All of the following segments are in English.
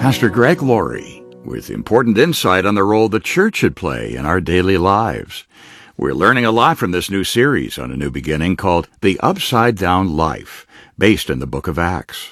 Pastor Greg Laurie with important insight on the role the church should play in our daily lives. We're learning a lot from this new series on A New Beginning called The Upside Down Life, based in the book of Acts.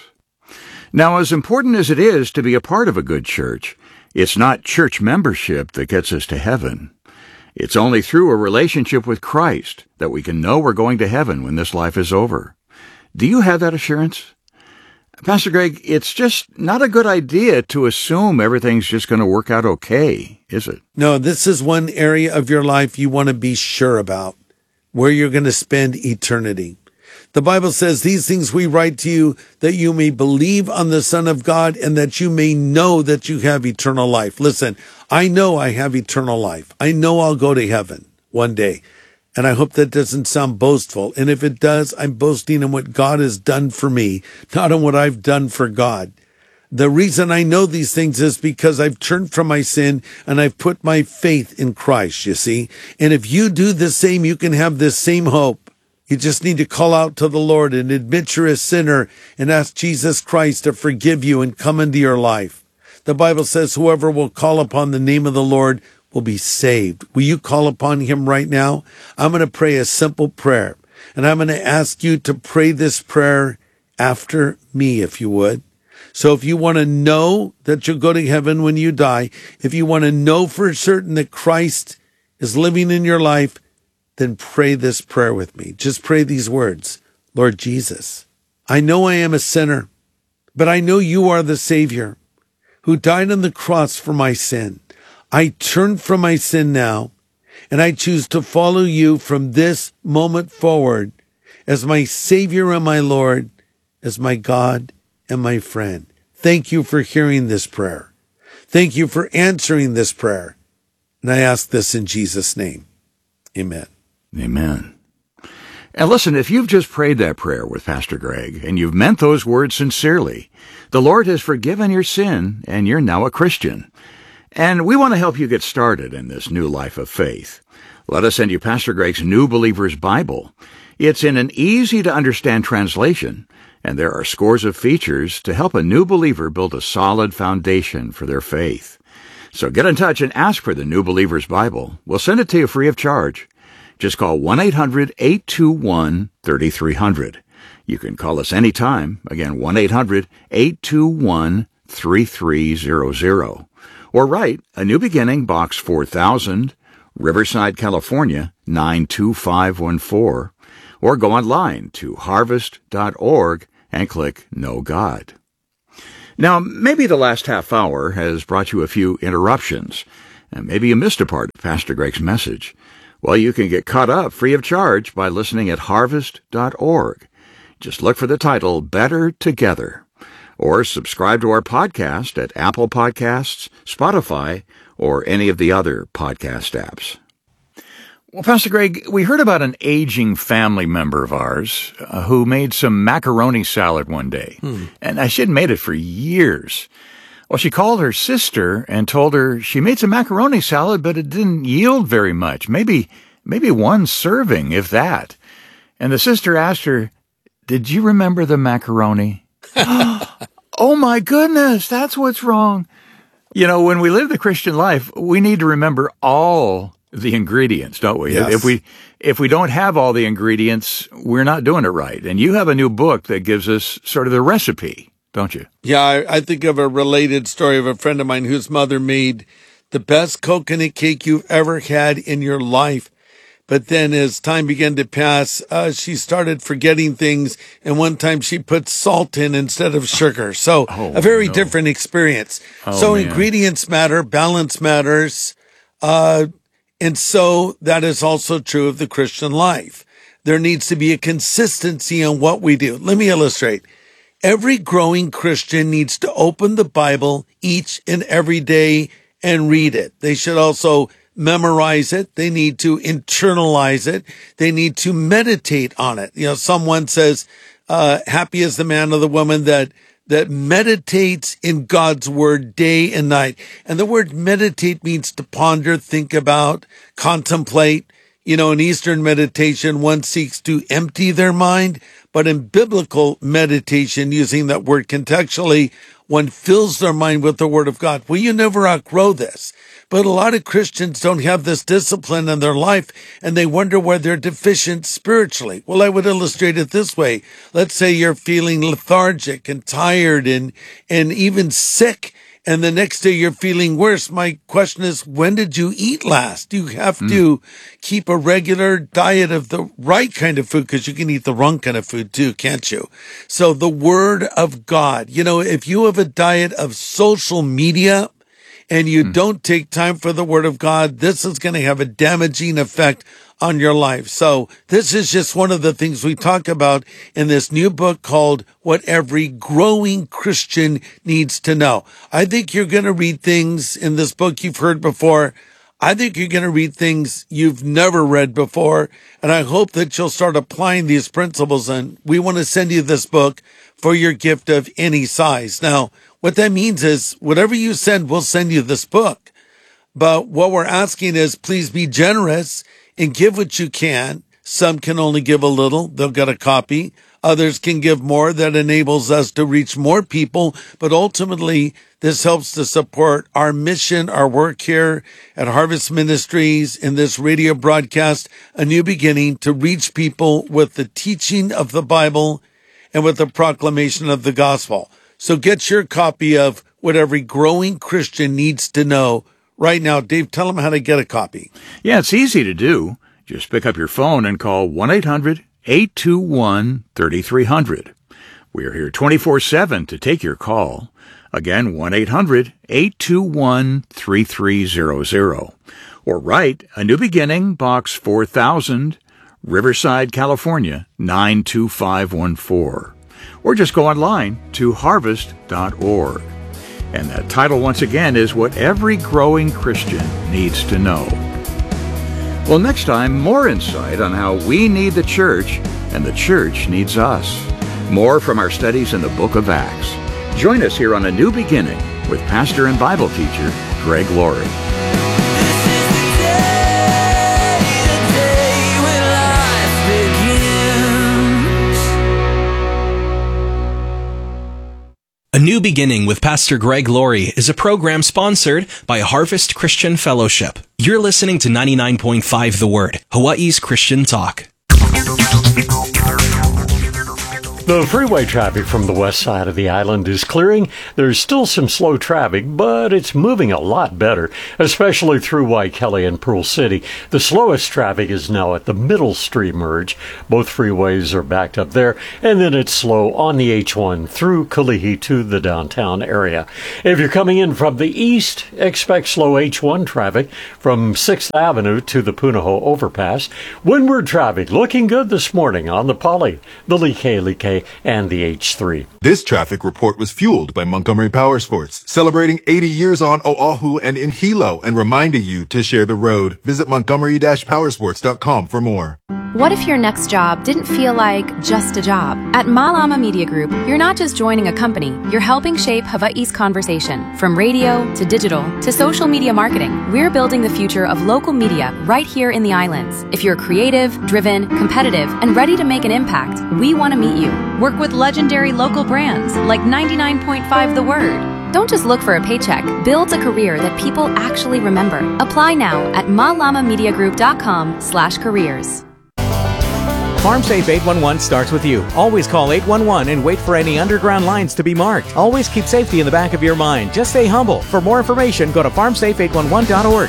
Now, as important as it is to be a part of a good church, it's not church membership that gets us to heaven. It's only through a relationship with Christ that we can know we're going to heaven when this life is over. Do you have that assurance? Pastor Greg, it's just not a good idea to assume everything's just going to work out okay, is it? No, this is one area of your life you want to be sure about, where you're going to spend eternity. The Bible says, these things we write to you that you may believe on the Son of God and that you may know that you have eternal life. Listen, I know I have eternal life. I know I'll go to heaven one day. And I hope that doesn't sound boastful. And if it does, I'm boasting in what God has done for me, not on what I've done for God. The reason I know these things is because I've turned from my sin and I've put my faith in Christ, you see. And if you do the same, you can have this same hope. You just need to call out to the Lord and admit you're a sinner and ask Jesus Christ to forgive you and come into your life. The Bible says whoever will call upon the name of the Lord will be saved. Will you call upon him right now? I'm going to pray a simple prayer, and I'm going to ask you to pray this prayer after me, if you would. So if you want to know that you'll go to heaven when you die, if you want to know for certain that Christ is living in your life, then pray this prayer with me. Just pray these words. Lord Jesus, I know I am a sinner, but I know you are the Savior who died on the cross for my sin. I turn from my sin now, and I choose to follow you from this moment forward as my Savior and my Lord, as my God and my friend. Thank you for hearing this prayer. Thank you for answering this prayer. And I ask this in Jesus' name. Amen. Amen. And listen, if you've just prayed that prayer with Pastor Greg, and you've meant those words sincerely, the Lord has forgiven your sin, and you're now a Christian. And we want to help you get started in this new life of faith. Let us send you Pastor Greg's New Believer's Bible. It's in an easy-to-understand translation, and there are scores of features to help a new believer build a solid foundation for their faith. So get in touch and ask for the New Believer's Bible. We'll send it to you free of charge. Just call 1-800-821-3300. You can call us anytime. Again, 1-800-821-3300. Or write A New Beginning, Box 4000, Riverside, California, 92514. Or go online to harvest.org and click Know God. Now, maybe the last half hour has brought you a few interruptions, and maybe you missed a part of Pastor Greg's message. Well, you can get caught up free of charge by listening at harvest.org. Just look for the title Better Together. Or subscribe to our podcast at Apple Podcasts, Spotify, or any of the other podcast apps. Well, Pastor Greg, we heard about an aging family member of ours who made some macaroni salad one day. And she had made it for years. Well, she called her sister and told her she made some macaroni salad, but it didn't yield very much. Maybe one serving, if that. And the sister asked her, "Did you remember the macaroni?" Oh, my goodness, that's what's wrong. You know, when we live the Christian life, we need to remember all the ingredients, don't we? Yes. If we don't have all the ingredients, we're not doing it right. And you have a new book that gives us sort of the recipe, don't you? Yeah, I think of a related story of a friend of mine whose mother made the best coconut cake you've ever had in your life. But then as time began to pass, she started forgetting things. And one time she put salt in instead of sugar. So a very different experience. Ingredients matter. Balance matters. And so that is also true of the Christian life. There needs to be a consistency on what we do. Let me illustrate. Every growing Christian needs to open the Bible each and every day and read it. They should also memorize it. They need to internalize it. They need to meditate on it. You know, someone says, happy is the man or the woman that meditates in God's word day and night. And the word meditate means to ponder, think about, contemplate. You know, in Eastern meditation, one seeks to empty their mind, But in biblical meditation, using that word contextually, one fills their mind with the Word of God. Well, you never outgrow this. But a lot of Christians don't have this discipline in their life, and they wonder where they're deficient spiritually. Well, I would illustrate it this way. Let's say you're feeling lethargic and tired and even sick, and the next day you're feeling worse. My question is, when did you eat last? You have to keep a regular diet of the right kind of food, because you can eat the wrong kind of food too, can't you? So the Word of God, if you have a diet of social media and you don't take time for the Word of God, this is going to have a damaging effect on your life. So this is just one of the things we talk about in this new book called What Every Growing Christian Needs to Know. I think you're going to read things in this book you've heard before. I think you're going to read things you've never read before. And I hope that you'll start applying these principles. And we want to send you this book for your gift of any size. Now, what that means is whatever you send, we'll send you this book. But what we're asking is please be generous and give what you can. Some can only give a little. They'll get a copy. Others can give more. That enables us to reach more people. But ultimately, this helps to support our mission, our work here at Harvest Ministries in this radio broadcast, A New Beginning, to reach people with the teaching of the Bible and with the proclamation of the gospel. So get your copy of What Every Growing Christian Needs to Know right now. Dave, tell them how to get a copy. Yeah, it's easy to do. Just pick up your phone and call 1-800-821-3300. We're here 24/7 to take your call. Again, 1-800-821-3300. Or write A New Beginning, Box 4000, Riverside, California, 92514. Or just go online to harvest.org. And that title, once again, is What Every Growing Christian Needs to Know. Well, next time, more insight on how we need the church and the church needs us. More from our studies in the book of Acts. Join us here on A New Beginning with pastor and Bible teacher Greg Laurie. A New Beginning with Pastor Greg Laurie is a program sponsored by Harvest Christian Fellowship. You're listening to 99.5 The Word, Hawaii's Christian Talk. The freeway traffic from the west side of the island is clearing. There's still some slow traffic, but it's moving a lot better, especially through Waikele and Pearl City. The slowest traffic is now at the Middle Street merge. Both freeways are backed up there, and then it's slow on the H1 through Kalihi to the downtown area. If you're coming in from the east, expect slow H1 traffic from 6th Avenue to the Punahou overpass. Windward traffic looking good this morning on the Pali, the Like and the H3. This traffic report was fueled by Montgomery Powersports, celebrating 80 years on Oahu and in Hilo and reminding you to share the road. Visit montgomery-powersports.com for more. What if your next job didn't feel like just a job? At Malama Media Group, you're not just joining a company, you're helping shape Hawaii's conversation. From radio to digital to social media marketing, we're building the future of local media right here in the islands. If you're creative, driven, competitive, and ready to make an impact, we want to meet you. Work with legendary local brands like 99.5 The Word. Don't just look for a paycheck. Build a career that people actually remember. Apply now at malamamediagroup.com/careers. FarmSafe 811 starts with you. Always call 811 and wait for any underground lines to be marked. Always keep safety in the back of your mind. Just stay humble. For more information, go to farmsafe811.org.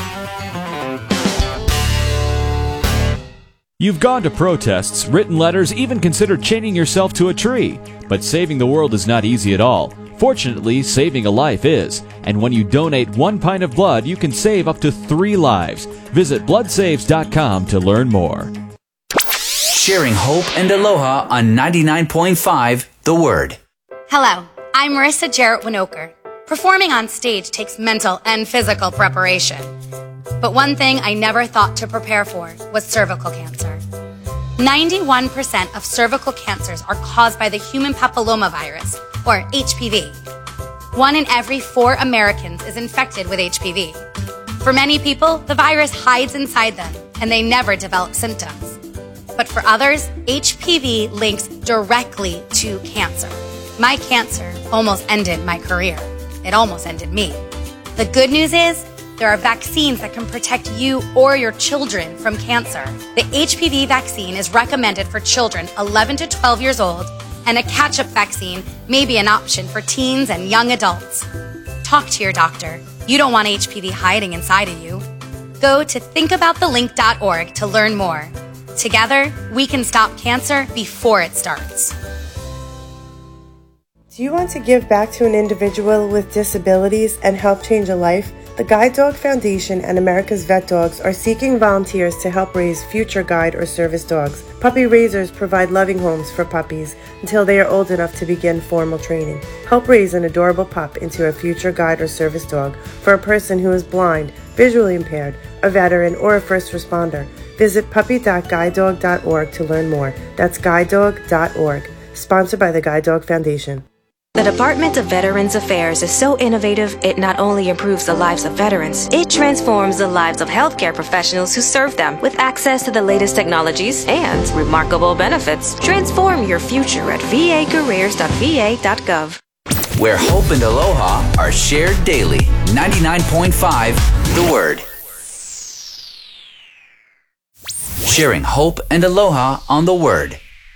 You've gone to protests, written letters, even considered chaining yourself to a tree. But saving the world is not easy at all. Fortunately, saving a life is. And when you donate 1 pint of blood, you can save up to 3 lives. Visit bloodsaves.com to learn more. Sharing hope and aloha on 99.5 The Word. Hello, I'm Marissa Jarrett Winokur. Performing on stage takes mental and physical preparation. But one thing I never thought to prepare for was cervical cancer. 91% of cervical cancers are caused by the human papillomavirus, or HPV. 1 in every 4 Americans is infected with HPV. For many people, the virus hides inside them, and they never develop symptoms. But for others, HPV links directly to cancer. My cancer almost ended my career. It almost ended me. The good news is there are vaccines that can protect you or your children from cancer. The HPV vaccine is recommended for children 11 to 12 years old, and a catch-up vaccine may be an option for teens and young adults. Talk to your doctor. You don't want HPV hiding inside of you. Go to thinkaboutthelink.org to learn more. Together, we can stop cancer before it starts. Do you want to give back to an individual with disabilities and help change a life? The Guide Dog Foundation and America's Vet Dogs are seeking volunteers to help raise future guide or service dogs. Puppy raisers provide loving homes for puppies until they are old enough to begin formal training. Help raise an adorable pup into a future guide or service dog for a person who is blind, visually impaired, a veteran, or a first responder. Visit puppy.guidedog.org to learn more. That's guidedog.org. Sponsored by the Guide Dog Foundation. The Department of Veterans Affairs is so innovative, it not only improves the lives of veterans, it transforms the lives of healthcare professionals who serve them with access to the latest technologies and remarkable benefits. Transform your future at vacareers.va.gov. Where hope and aloha are shared daily. 99.5 The Word. Sharing hope and aloha on The Word.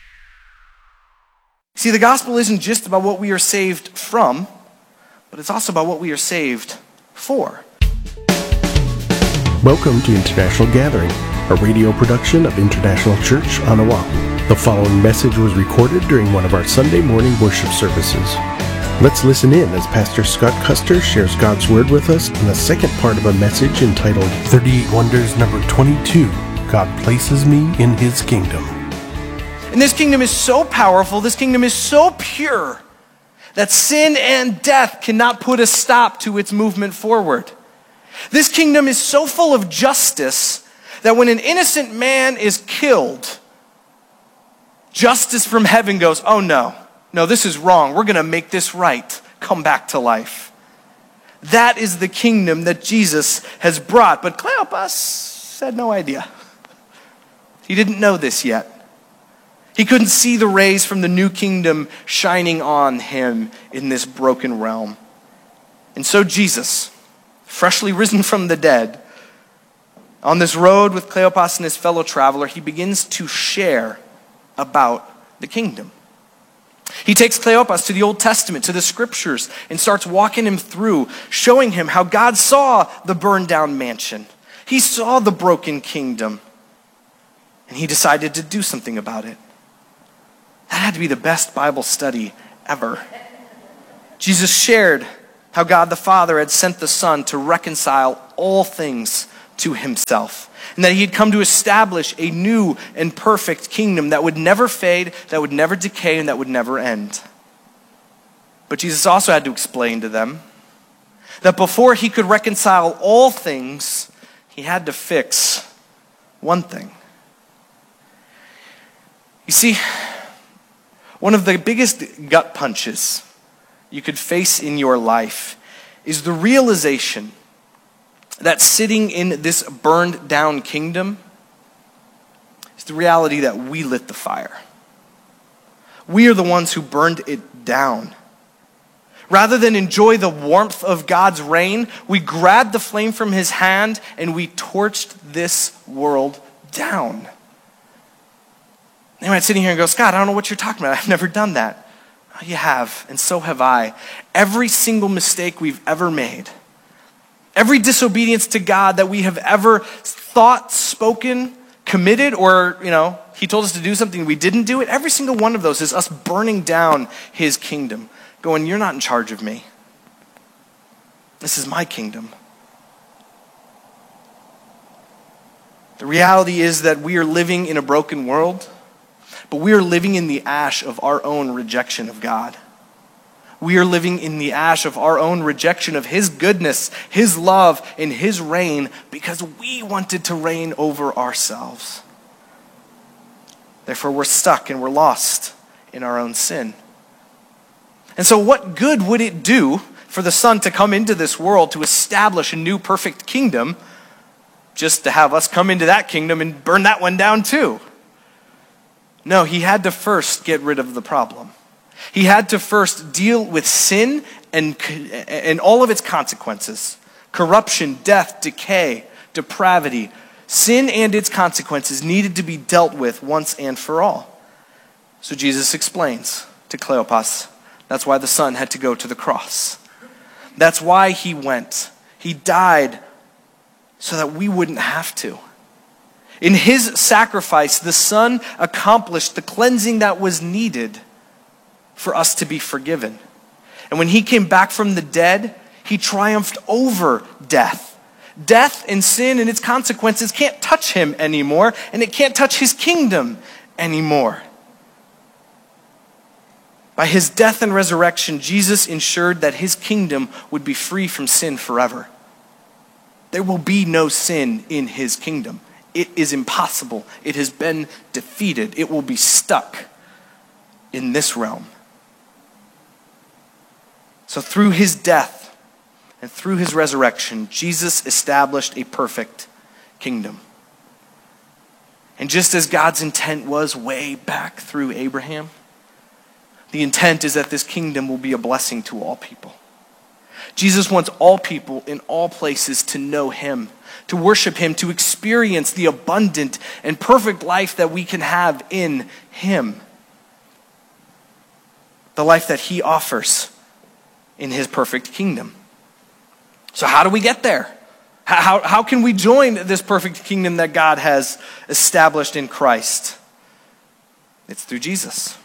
See, the gospel isn't just about what we are saved from, but it's also about what we are saved for. Welcome to International Gathering, a radio production of International Church on Oahu. The following message was recorded during one of our Sunday morning worship services. Let's listen in as Pastor Scott Custer shares God's Word with us in the second part of a message entitled 38 Wonders number 22, God Places Me in His Kingdom. And this kingdom is so powerful, this kingdom is so pure, that sin and death cannot put a stop to its movement forward. This kingdom is so full of justice that when an innocent man is killed, justice from heaven goes, oh no, this is wrong. We're going to make this right. Come back to life. That is the kingdom that Jesus has brought. But Cleopas had no idea. He didn't know this yet. He couldn't see the rays from the new kingdom shining on him in this broken realm. And so Jesus, freshly risen from the dead, on this road with Cleopas and his fellow traveler, he begins to share about the kingdom. He takes Cleopas to the Old Testament, to the scriptures, and starts walking him through, showing him how God saw the burned down mansion. He saw the broken kingdom, and he decided to do something about it. That had to be the best Bible study ever. Jesus shared how God the Father had sent the Son to reconcile all things to himself, and that he had come to establish a new and perfect kingdom that would never fade, that would never decay, and that would never end. But Jesus also had to explain to them that before he could reconcile all things, he had to fix one thing. You see, one of the biggest gut punches you could face in your life is the realization that sitting in this burned down kingdom is the reality that we lit the fire. We are the ones who burned it down. Rather than enjoy the warmth of God's reign, we grabbed the flame from his hand and we torched this world down. They might sit here and go, Scott, I don't know what you're talking about. I've never done that. Oh, you have, and so have I. Every single mistake we've ever made, every disobedience to God that we have ever thought, spoken, committed, or, he told us to do something, we didn't do it, every single one of those is us burning down his kingdom, going, you're not in charge of me. This is my kingdom. The reality is that we are living in a broken world, but we are living in the ash of our own rejection of God. We are living in the ash of our own rejection of his goodness, his love, and his reign because we wanted to reign over ourselves. Therefore, we're stuck and we're lost in our own sin. And so what good would it do for the Son to come into this world to establish a new perfect kingdom just to have us come into that kingdom and burn that one down too? No, he had to first get rid of the problem. He had to first deal with sin and all of its consequences. Corruption, death, decay, depravity. Sin and its consequences needed to be dealt with once and for all. So Jesus explains to Cleopas, that's why the Son had to go to the cross. That's why he went. He died so that we wouldn't have to. In his sacrifice, the Son accomplished the cleansing that was needed for us to be forgiven. And when he came back from the dead, he triumphed over death. Death and sin and its consequences can't touch him anymore, and it can't touch his kingdom anymore. By his death and resurrection, Jesus ensured that his kingdom would be free from sin forever. There will be no sin in his kingdom. It is impossible. It has been defeated. It will be stuck in this realm. So through his death and through his resurrection, Jesus established a perfect kingdom. And just as God's intent was way back through Abraham, the intent is that this kingdom will be a blessing to all people. Jesus wants all people in all places to know him, to worship him, to experience the abundant and perfect life that we can have in him. The life that he offers in his perfect kingdom. So how do we get there? How can we join this perfect kingdom that God has established in Christ? It's through Jesus.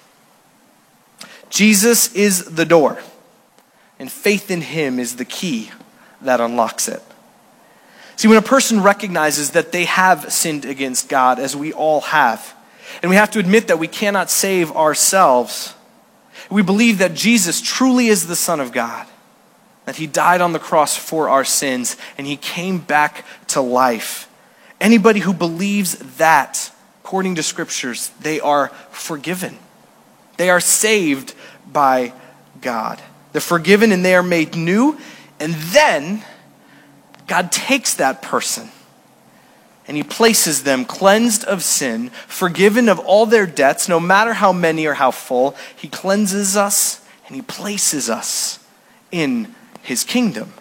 Jesus is the door, and faith in him is the key that unlocks it. See, when a person recognizes that they have sinned against God, as we all have, and we have to admit that we cannot save ourselves, we believe that Jesus truly is the Son of God, that he died on the cross for our sins, and he came back to life. Anybody who believes that, according to scriptures, they are forgiven. They are saved by God. They're forgiven and they are made new. And then God takes that person and he places them cleansed of sin, forgiven of all their debts, no matter how many or how full. He cleanses us and he places us in his kingdom.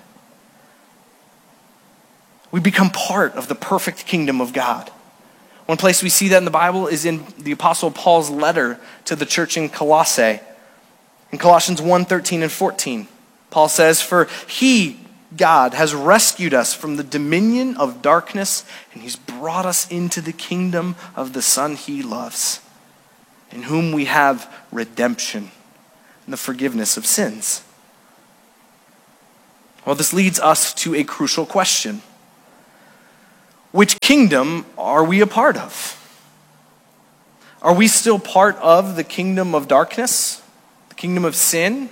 We become part of the perfect kingdom of God. One place we see that in the Bible is in the Apostle Paul's letter to the church in Colossae. In Colossians 1:13 and 14, Paul says, "For he, God, has rescued us from the dominion of darkness, and he's brought us into the kingdom of the Son he loves, in whom we have redemption and the forgiveness of sins." Well, this leads us to a crucial question. Which kingdom are we a part of? Are we still part of the kingdom of darkness? The kingdom of sin?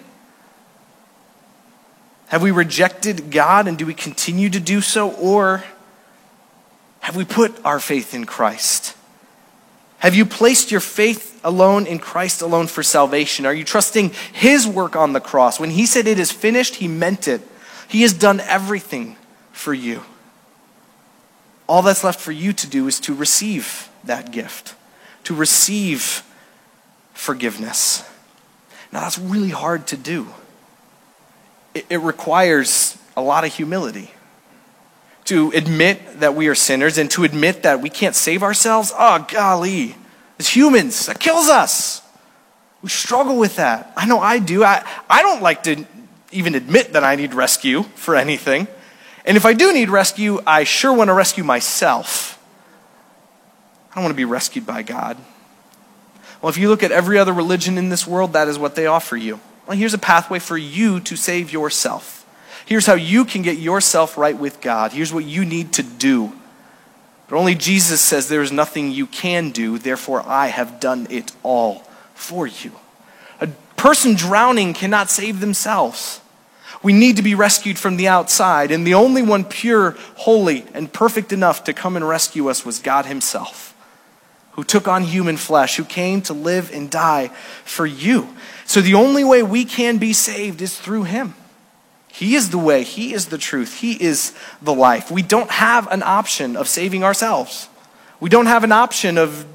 Have we rejected God and do we continue to do so? Or have we put our faith in Christ? Have you placed your faith alone in Christ alone for salvation? Are you trusting his work on the cross? When he said it is finished, he meant it. He has done everything for you. All that's left for you to do is to receive that gift, to receive forgiveness. Now that's really hard to do. It requires a lot of humility. To admit that we are sinners and to admit that we can't save ourselves. Oh, golly. As humans, that kills us. We struggle with that. I know I do. I don't like to even admit that I need rescue for anything. And if I do need rescue, I sure want to rescue myself. I don't want to be rescued by God. Well, if you look at every other religion in this world, that is what they offer you. Well, here's a pathway for you to save yourself. Here's how you can get yourself right with God. Here's what you need to do. But only Jesus says there is nothing you can do, therefore I have done it all for you. A person drowning cannot save themselves. We need to be rescued from the outside, and the only one pure, holy, and perfect enough to come and rescue us was God himself, who took on human flesh, who came to live and die for you. So the only way we can be saved is through him. He is the way, he is the truth, he is the life. We don't have an option of saving ourselves. We don't have an option of just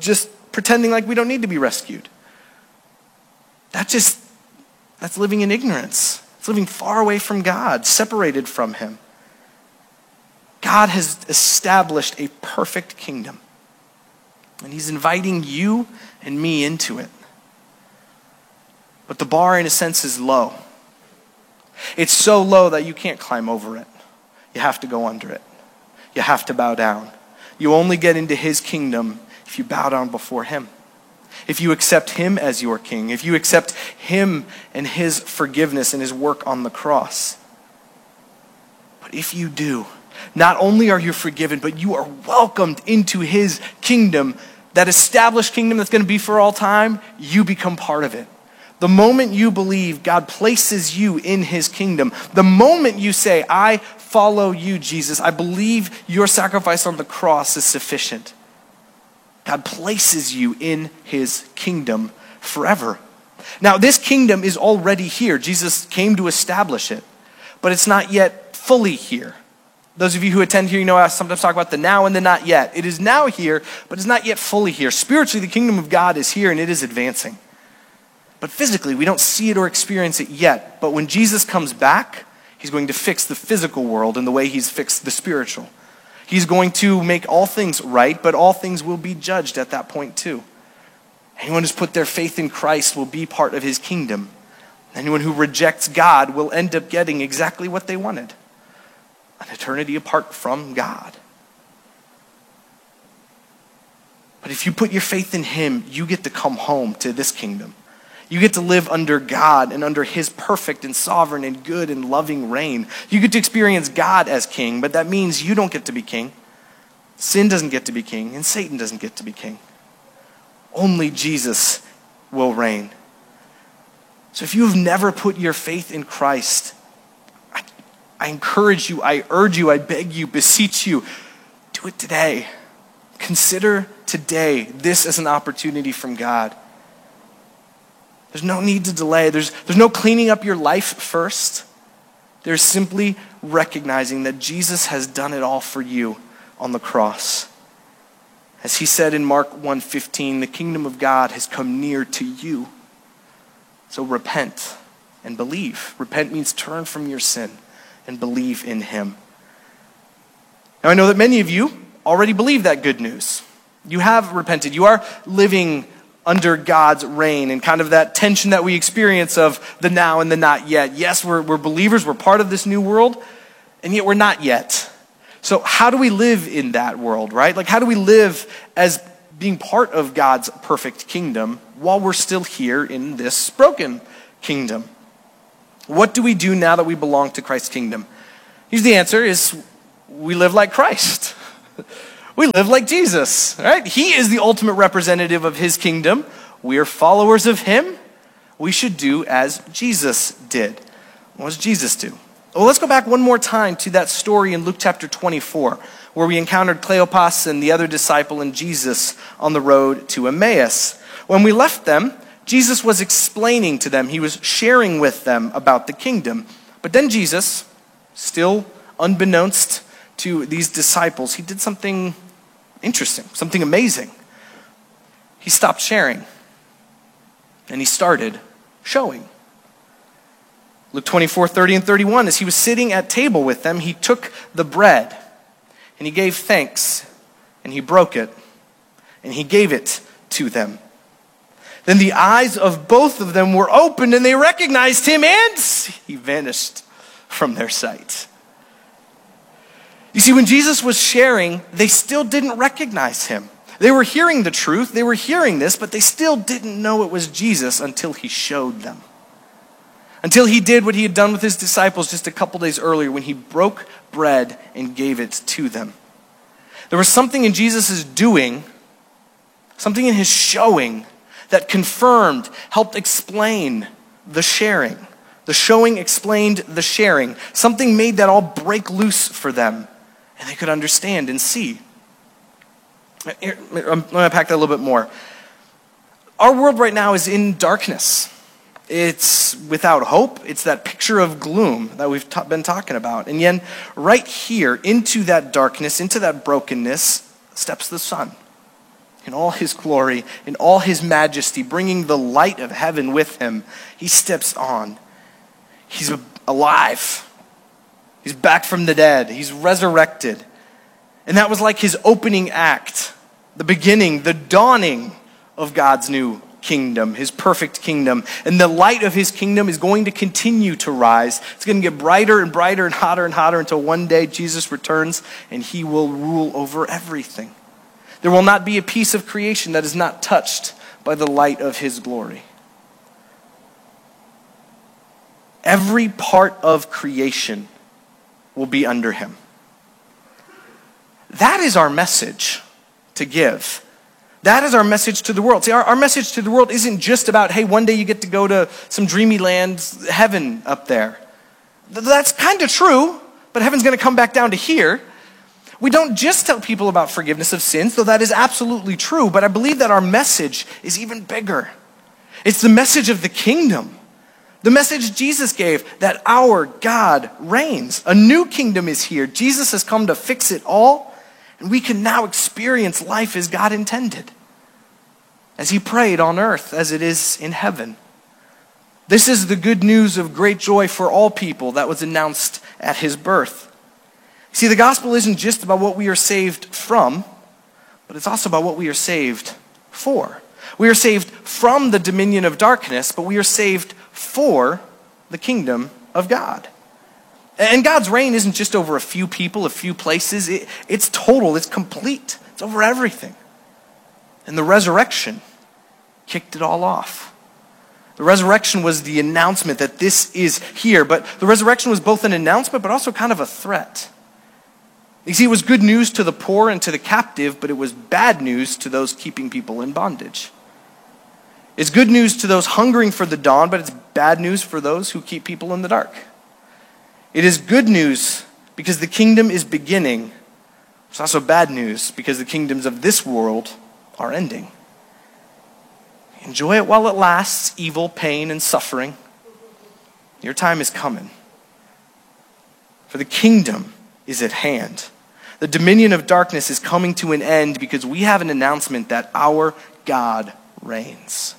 pretending like we don't need to be rescued. That's living in ignorance. It's living far away from God, separated from him. God has established a perfect kingdom, and he's inviting you and me into it. But the bar, in a sense, is low. It's so low that you can't climb over it. You have to go under it. You have to bow down. You only get into his kingdom if you bow down before him. If you accept him as your king. If you accept him and his forgiveness and his work on the cross. But if you do, not only are you forgiven, but you are welcomed into his kingdom, that established kingdom that's going to be for all time. You become part of it. The moment you believe, God places you in his kingdom. The moment you say, I follow you, Jesus, I believe your sacrifice on the cross is sufficient, God places you in his kingdom forever. Now, this kingdom is already here. Jesus came to establish it, but it's not yet fully here. Those of you who attend here, I sometimes talk about the now and the not yet. It is now here, but it's not yet fully here. Spiritually, the kingdom of God is here and it is advancing. But physically, we don't see it or experience it yet. But when Jesus comes back, he's going to fix the physical world in the way he's fixed the spiritual. He's going to make all things right, but all things will be judged at that point too. Anyone who's put their faith in Christ will be part of his kingdom. Anyone who rejects God will end up getting exactly what they wanted: an eternity apart from God. But if you put your faith in him, you get to come home to this kingdom. You get to live under God and under his perfect and sovereign and good and loving reign. You get to experience God as king, but that means you don't get to be king. Sin doesn't get to be king, and Satan doesn't get to be king. Only Jesus will reign. So if you've never put your faith in Christ, I encourage you, I urge you, I beg you, beseech you, do it today. Consider today this as an opportunity from God. There's no need to delay. There's no cleaning up your life first. There's simply recognizing that Jesus has done it all for you on the cross. As he said in Mark 1:15, the kingdom of God has come near to you. So repent and believe. Repent means turn from your sin and believe in him. Now I know that many of you already believe that good news. You have repented. You are living under God's reign and kind of that tension that we experience of the now and the not yet. Yes, we're believers, we're part of this new world, and yet we're not yet. So how do we live in that world, right? Like, how do we live as being part of God's perfect kingdom while we're still here in this broken kingdom? What do we do now that we belong to Christ's kingdom? Here's the answer: is we live like Christ. We live like Jesus, right? He is the ultimate representative of his kingdom. We are followers of him. We should do as Jesus did. What does Jesus do? Well, let's go back one more time to that story in Luke chapter 24, where we encountered Cleopas and the other disciple and Jesus on the road to Emmaus. When we left them, Jesus was explaining to them. He was sharing with them about the kingdom. But then Jesus, still unbeknownst to these disciples, he did something interesting, something amazing. He stopped sharing and he started showing. Luke 24:30 and 31, as he was sitting at table with them, he took the bread and he gave thanks and he broke it and he gave it to them. Then the eyes of both of them were opened and they recognized him, and he vanished from their sight. You see, when Jesus was sharing, they still didn't recognize him. They were hearing the truth, they were hearing this, but they still didn't know it was Jesus until he showed them. Until he did what he had done with his disciples just a couple days earlier when he broke bread and gave it to them. There was something in Jesus' doing, something in his showing that confirmed, helped explain the sharing. The showing explained the sharing. Something made that all break loose for them, and they could understand and see. Here, I'm going to unpack that a little bit more. Our world right now is in darkness. It's without hope. It's that picture of gloom that we've been talking about. And yet, right here, into that darkness, into that brokenness, steps the sun. in all his glory, in all his majesty, bringing the light of heaven with him. He steps on. He's alive. He's back from the dead. He's resurrected. And that was like his opening act, the beginning, the dawning of God's new kingdom, his perfect kingdom. And the light of his kingdom is going to continue to rise. It's going to get brighter and brighter and hotter until one day Jesus returns and he will rule over everything. There will not be a piece of creation that is not touched by the light of his glory. Every part of creation will be under him. That is our message to give. That is our message to the world. See, our message to the world isn't just about, hey, one day you get to go to some dreamy land, heaven up there. That's kind of true, but heaven's going to come back down to here. We don't just tell people about forgiveness of sins, though that is absolutely true, but I believe that our message is even bigger. It's the message of the kingdom. The message Jesus gave, that our God reigns. A new kingdom is here. Jesus has come to fix it all, and we can now experience life as God intended, as he prayed on earth as it is in heaven. This is the good news of great joy for all people that was announced at his birth. See, the gospel isn't just about what we are saved from, but it's also about what we are saved for. We are saved from the dominion of darkness, but we are saved for the kingdom of God. And God's reign isn't just over a few people, a few places. It's total, it's complete. It's over everything. And the resurrection kicked it all off. The resurrection was the announcement that this is here, but the resurrection was both an announcement but also kind of a threat. You see, it was good news to the poor and to the captive, but it was bad news to those keeping people in bondage. It's good news to those hungering for the dawn, but it's bad news for those who keep people in the dark. It is good news because the kingdom is beginning. It's also bad news because the kingdoms of this world are ending. Enjoy it while it lasts, evil, pain, and suffering. Your time is coming. For the kingdom is at hand. The dominion of darkness is coming to an end because we have an announcement that our God reigns.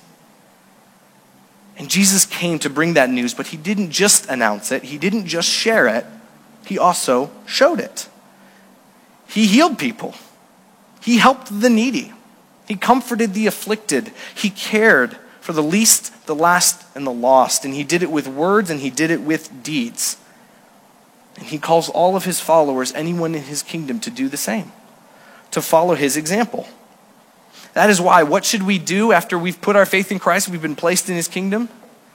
And Jesus came to bring that news, but he didn't just announce it. He didn't just share it. He also showed it. He healed people. He helped the needy. He comforted the afflicted. He cared for the least, the last, and the lost. And he did it with words and he did it with deeds. And he calls all of his followers, anyone in his kingdom, to do the same, to follow his example. That is why, what should we do after we've put our faith in Christ, we've been placed in his kingdom?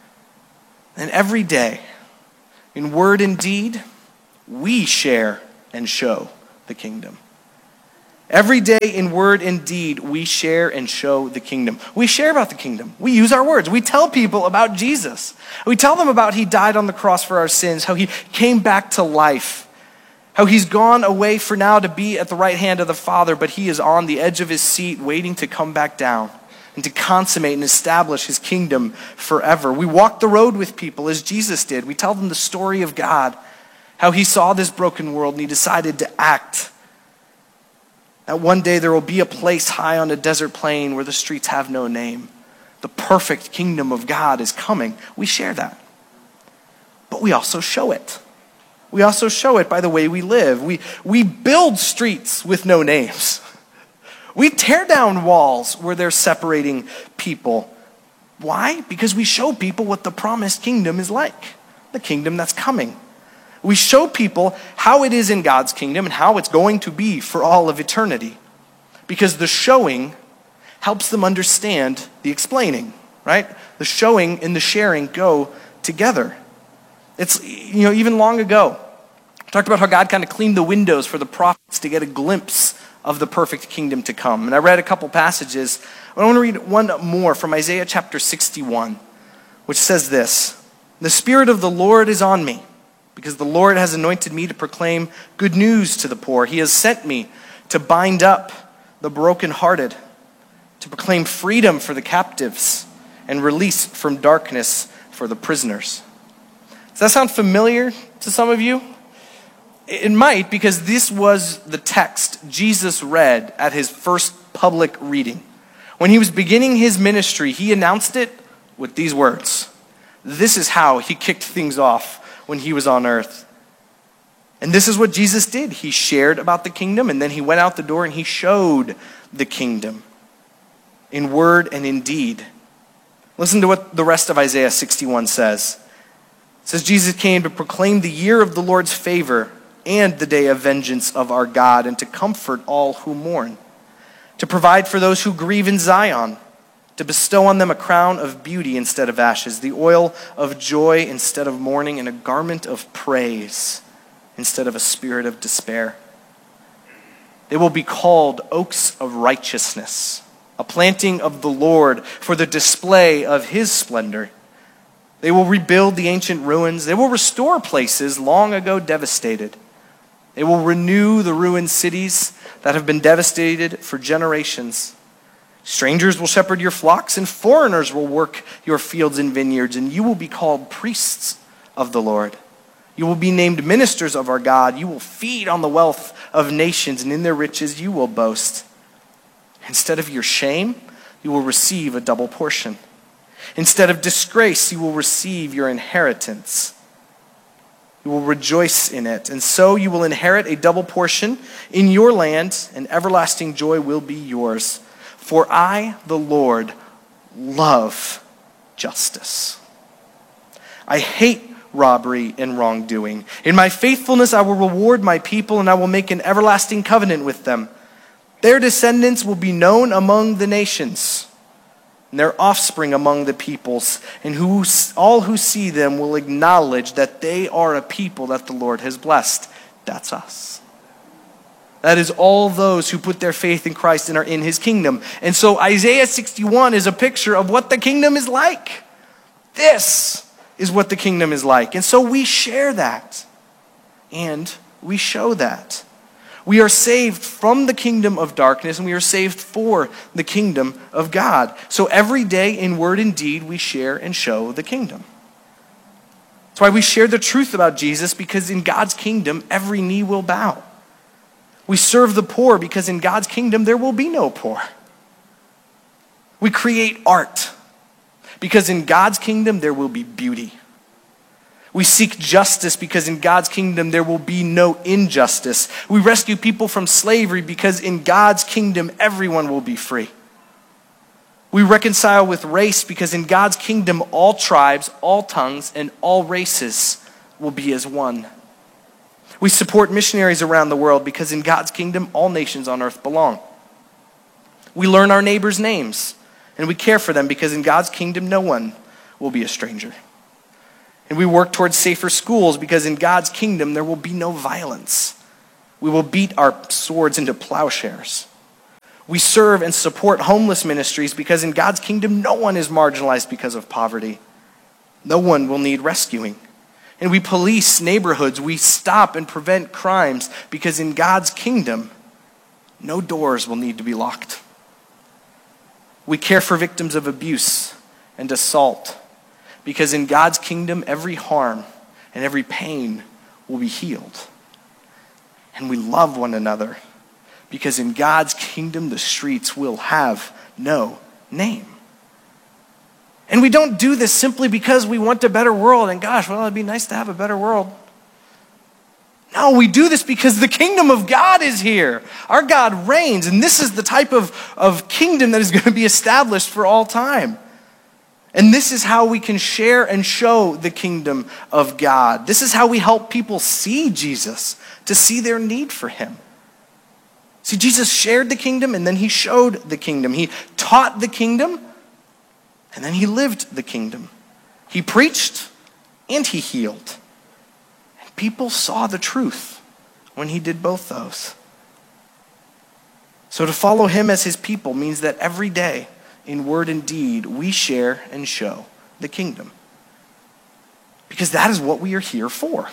And every day, in word and deed, we share and show the kingdom. Every day in word and deed, we share and show the kingdom. We share about the kingdom. We use our words. We tell people about Jesus. We tell them about he died on the cross for our sins, how he came back to life, how he's gone away for now to be at the right hand of the Father, but he is on the edge of his seat waiting to come back down and to consummate and establish his kingdom forever. We walk the road with people as Jesus did. We tell them the story of God, how he saw this broken world and he decided to act. That one day there will be a place high on a desert plain where the streets have no name. The perfect kingdom of God is coming. We share that. But we also show it. We also show it by the way we live. We build streets with no names. We tear down walls where they're separating people. Why? Because we show people what the promised kingdom is like. The kingdom that's coming. We show people how it is in God's kingdom and how it's going to be for all of eternity. Because the showing helps them understand the explaining, right? The showing and the sharing go together. It's, even long ago, I talked about how God kind of cleaned the windows for the prophets to get a glimpse of the perfect kingdom to come. And I read a couple passages. I want to read one more from Isaiah chapter 61, which says this: "The Spirit of the Lord is on me, because the Lord has anointed me to proclaim good news to the poor. He has sent me to bind up the brokenhearted, to proclaim freedom for the captives and release from darkness for the prisoners." Does that sound familiar to some of you? It might, because this was the text Jesus read at his first public reading. When he was beginning his ministry, he announced it with these words. This is how he kicked things off when he was on earth. And this is what Jesus did. He shared about the kingdom, and then he went out the door and he showed the kingdom in word and in deed. Listen to what the rest of Isaiah 61 says. It says, Jesus came to proclaim the year of the Lord's favor and the day of vengeance of our God, and to comfort all who mourn, to provide for those who grieve in Zion, to bestow on them a crown of beauty instead of ashes, the oil of joy instead of mourning, and a garment of praise instead of a spirit of despair. They will be called oaks of righteousness, a planting of the Lord for the display of his splendor. They will rebuild the ancient ruins. They will restore places long ago devastated. They will renew the ruined cities that have been devastated for generations. Strangers will shepherd your flocks, and foreigners will work your fields and vineyards, and you will be called priests of the Lord. You will be named ministers of our God. You will feed on the wealth of nations, and in their riches you will boast. Instead of your shame, you will receive a double portion. Instead of disgrace, you will receive your inheritance. You will rejoice in it, and so you will inherit a double portion in your land, and everlasting joy will be yours. For I, the Lord, love justice. I hate robbery and wrongdoing. In my faithfulness I will reward my people, and I will make an everlasting covenant with them. Their descendants will be known among the nations, and their offspring among the peoples, and all who see them will acknowledge that they are a people that the Lord has blessed. That's us. That is all those who put their faith in Christ and are in his kingdom. And so Isaiah 61 is a picture of what the kingdom is like. This is what the kingdom is like. And so we share that, and we show that. We are saved from the kingdom of darkness, and we are saved for the kingdom of God. So every day in word and deed, we share and show the kingdom. That's why we share the truth about Jesus, because in God's kingdom, every knee will bow. We serve the poor because in God's kingdom, there will be no poor. We create art because in God's kingdom, there will be beauty. We seek justice because in God's kingdom there will be no injustice. We rescue people from slavery because in God's kingdom everyone will be free. We reconcile with race because in God's kingdom all tribes, all tongues, and all races will be as one. We support missionaries around the world because in God's kingdom all nations on earth belong. We learn our neighbors' names and we care for them because in God's kingdom no one will be a stranger. And we work towards safer schools because in God's kingdom there will be no violence. We will beat our swords into plowshares. We serve and support homeless ministries because in God's kingdom no one is marginalized because of poverty. No one will need rescuing. And we police neighborhoods. We stop and prevent crimes because in God's kingdom no doors will need to be locked. We care for victims of abuse and assault because in God's kingdom, every harm and every pain will be healed. And we love one another because in God's kingdom, the streets will have no name. And we don't do this simply because we want a better world. And gosh, well, it'd be nice to have a better world. No, we do this because the kingdom of God is here. Our God reigns, and this is the type of kingdom that is going to be established for all time. And this is how we can share and show the kingdom of God. This is how we help people see Jesus, to see their need for him. See, Jesus shared the kingdom and then he showed the kingdom. He taught the kingdom and then he lived the kingdom. He preached and he healed. And people saw the truth when he did both those. So to follow him as his people means that every day, in word and deed, we share and show the kingdom. Because that is what we are here for.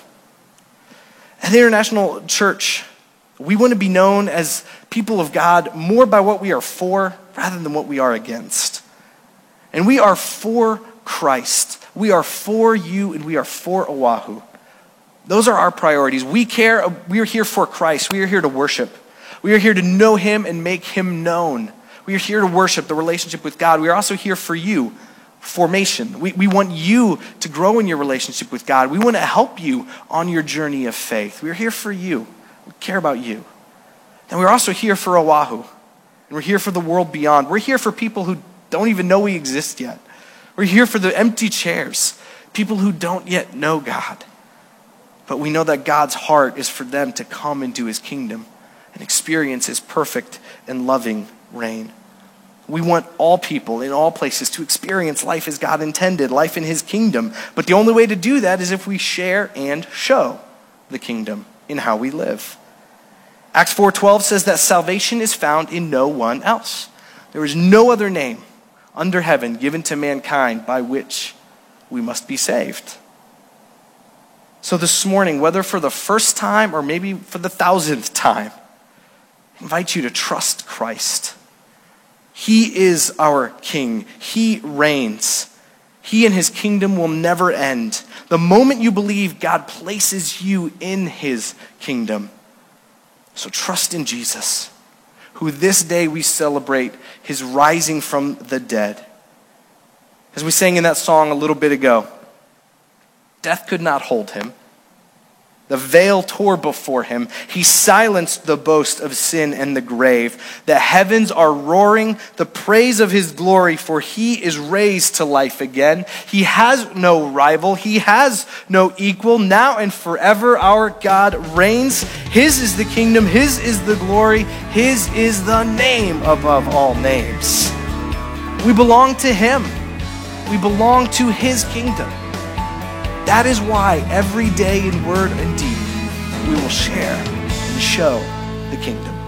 At the International Church, we want to be known as people of God more by what we are for rather than what we are against. And we are for Christ. We are for you and we are for Oahu. Those are our priorities. We are here for Christ. We are here to worship. We are here to know him and make him known. We are here to worship the relationship with God. We are also here for you, formation. We want you to grow in your relationship with God. We want to help you on your journey of faith. We are here for you. We care about you. And we're also here for Oahu. And we're here for the world beyond. We're here for people who don't even know we exist yet. We're here for the empty chairs, people who don't yet know God. But we know that God's heart is for them to come into his kingdom and experience his perfect and loving reign. We want all people in all places to experience life as God intended, life in his kingdom. But the only way to do that is if we share and show the kingdom in how we live. Acts 4:12 says that salvation is found in no one else. There is no other name under heaven given to mankind by which we must be saved. So this morning, whether for the first time or maybe for the 1,000th time, I invite you to trust Christ. He is our King. He reigns. He and his kingdom will never end. The moment you believe, God places you in his kingdom. So trust in Jesus, who this day we celebrate his rising from the dead. As we sang in that song a little bit ago, death could not hold him. The veil tore before him. He silenced the boast of sin and the grave. The heavens are roaring the praise of his glory, for he is raised to life again. He has no rival. He has no equal. Now and forever our God reigns. His is the kingdom. His is the glory. His is the name above all names. We belong to him. We belong to his kingdom. That is why every day in word and deed, we will share and show the kingdom.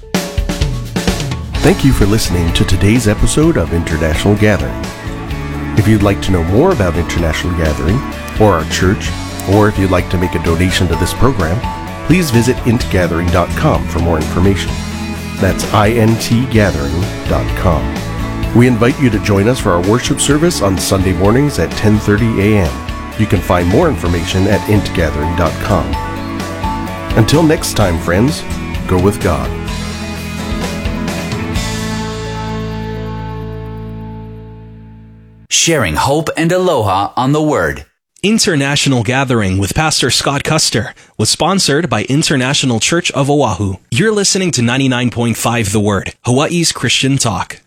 Thank you for listening to today's episode of International Gathering. If you'd like to know more about International Gathering or our church, or if you'd like to make a donation to this program, please visit intgathering.com for more information. That's intgathering.com. We invite you to join us for our worship service on Sunday mornings at 10:30 a.m. You can find more information at intgathering.com. Until next time, friends, go with God. Sharing hope and aloha on the Word. International Gathering with Pastor Scott Custer was sponsored by International Church of Oahu. You're listening to 99.5 The Word, Hawaii's Christian talk.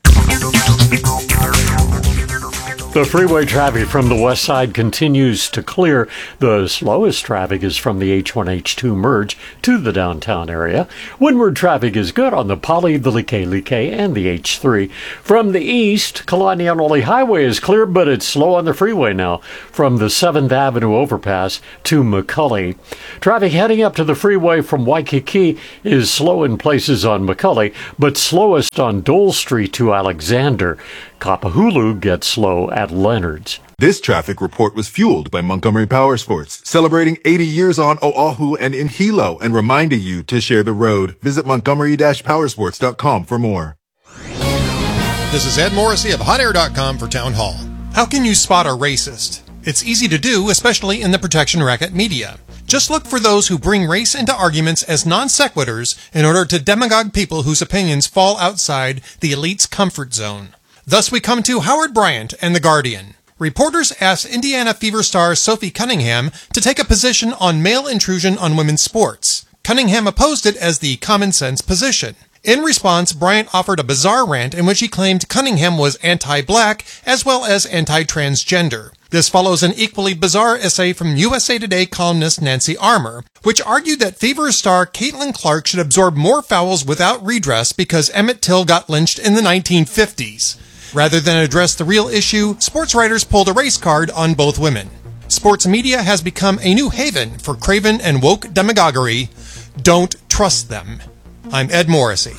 The freeway traffic from the west side continues to clear. The slowest traffic is from the H1-H2 merge to the downtown area. Windward traffic is good on the Pali, the Like, and the H3. From the east, Kalanianoli Highway is clear, but it's slow on the freeway now from the 7th Avenue overpass to McCully. Traffic heading up to the freeway from Waikiki is slow in places on McCully, but slowest on Dole Street to Alexander. Kapahulu gets slow at Leonard's. This traffic report was fueled by Montgomery Power Sports, celebrating 80 years on Oahu and in Hilo and reminding you to share the road. Visit montgomery-powersports.com for more. This is Ed Morrissey of HotAir.com for Town Hall. How can you spot a racist? It's easy to do, especially in the protection racket media. Just look for those who bring race into arguments as non sequiturs in order to demagogue people whose opinions fall outside the elite's comfort zone. Thus we come to Howard Bryant and The Guardian. Reporters asked Indiana Fever star Sophie Cunningham to take a position on male intrusion on women's sports. Cunningham opposed it as the common sense position. In response, Bryant offered a bizarre rant in which he claimed Cunningham was anti-black as well as anti-transgender. This follows an equally bizarre essay from USA Today columnist Nancy Armour, which argued that Fever star Caitlin Clark should absorb more fouls without redress because Emmett Till got lynched in the 1950s. Rather than address the real issue, sports writers pulled a race card on both women. Sports media has become a new haven for craven and woke demagoguery. Don't trust them. I'm Ed Morrissey.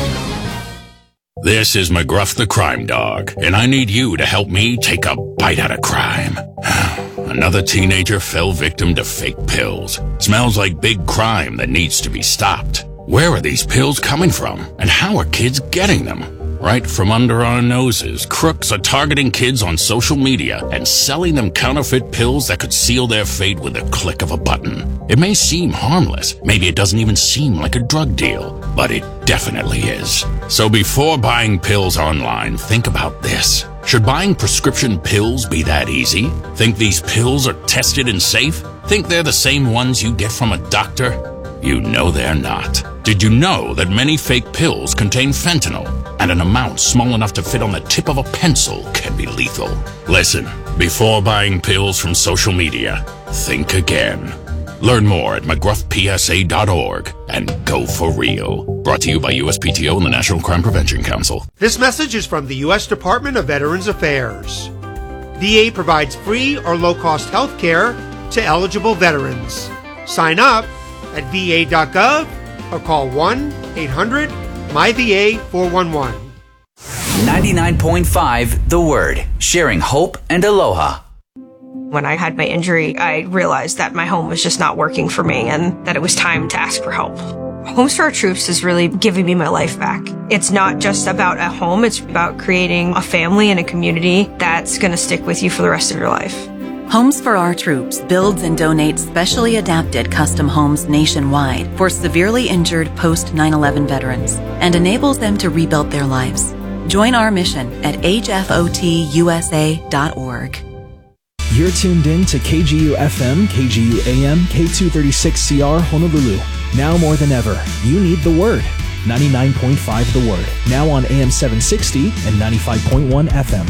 This is McGruff the Crime Dog, and I need you to help me take a bite out of crime. Another teenager fell victim to fake pills. Smells like big crime that needs to be stopped. Where are these pills coming from, and how are kids getting them? Right from under our noses, crooks are targeting kids on social media and selling them counterfeit pills that could seal their fate with a click of a button. It may seem harmless, maybe it doesn't even seem like a drug deal, but it definitely is. So before buying pills online, think about this. Should buying prescription pills be that easy? Think these pills are tested and safe? Think they're the same ones you get from a doctor? You know they're not. Did you know that many fake pills contain fentanyl, and an amount small enough to fit on the tip of a pencil can be lethal? Listen, before buying pills from social media, think again. Learn more at mcgruffpsa.org and go for real. Brought to you by USPTO and the National Crime Prevention Council. This message is from the U.S. Department of Veterans Affairs. VA provides free or low-cost health care to eligible veterans. Sign up at va.gov or call 1-800-MyVA411. 99.5 The Word, sharing hope and aloha. When I had my injury, I realized that my home was just not working for me and that it was time to ask for help. Homes for Our Troops is really giving me my life back. It's not just about a home, it's about creating a family and a community that's going to stick with you for the rest of your life. Homes for Our Troops builds and donates specially adapted custom homes nationwide for severely injured post-9/11 veterans and enables them to rebuild their lives. Join our mission at hfotusa.org. You're tuned in to KGU FM, KGU AM, K236CR Honolulu. Now more than ever, you need the Word. 99.5 The Word. Now on AM 760 and 95.1 FM.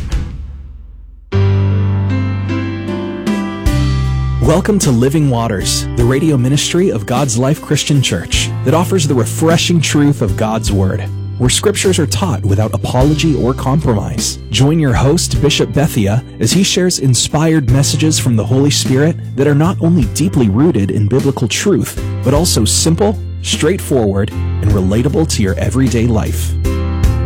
Welcome to Living Waters, the radio ministry of God's Life Christian Church that offers the refreshing truth of God's Word, where scriptures are taught without apology or compromise. Join your host, Bishop Bethia, as he shares inspired messages from the Holy Spirit that are not only deeply rooted in biblical truth, but also simple, straightforward, and relatable to your everyday life.